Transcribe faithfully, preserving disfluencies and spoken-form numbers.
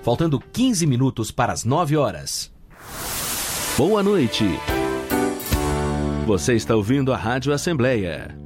faltando quinze minutos para as nove horas. Boa noite. Você está ouvindo a Rádio Assembleia